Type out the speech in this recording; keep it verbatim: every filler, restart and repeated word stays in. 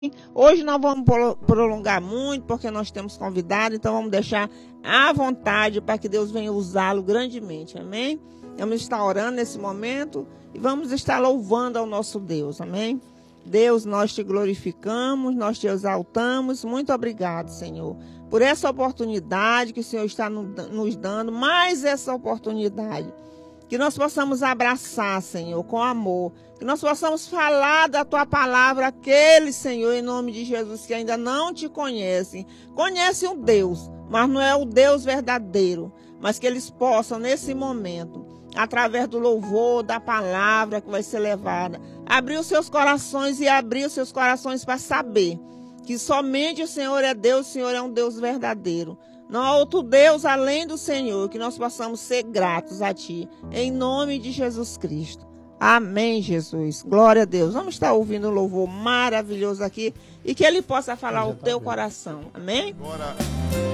Hoje não vamos prolongar muito, porque nós temos convidado, então vamos deixar à vontade para que Deus venha usá-lo grandemente, amém? Vamos estar orando nesse momento e vamos estar louvando ao nosso Deus, amém? Deus, nós te glorificamos, nós te exaltamos, muito obrigado, Senhor, por essa oportunidade que o Senhor está nos dando, mais essa oportunidade. Que nós possamos abraçar, Senhor, com amor. Que nós possamos falar da Tua palavra àqueles, Senhor, em nome de Jesus, que ainda não te conhecem. Conhecem o Deus, mas não é o Deus verdadeiro. Mas que eles possam, nesse momento, através do louvor, da palavra que vai ser levada, abrir os seus corações e abrir os seus corações para saber que somente o Senhor é Deus, o Senhor é um Deus verdadeiro. Não há outro Deus além do Senhor, que nós possamos ser gratos a Ti, em nome de Jesus Cristo. Amém, Jesus. Glória a Deus. Vamos estar ouvindo um louvor maravilhoso aqui e que Ele possa falar ao teu coração. Amém?